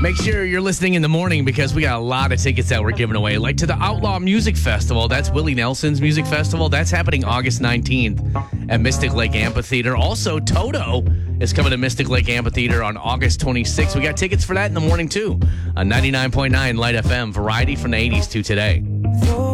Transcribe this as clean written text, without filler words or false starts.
Make sure you're listening in the morning because we got a lot of tickets that we're giving away. Like to the Outlaw Music Festival. That's Willie Nelson's Music Festival. That's happening August 19th at Mystic Lake Amphitheater. Also, Toto is coming to Mystic Lake Amphitheater on August 26th. We got tickets for that in the morning, too. On 99.9 Light FM. Variety from the 80s to today.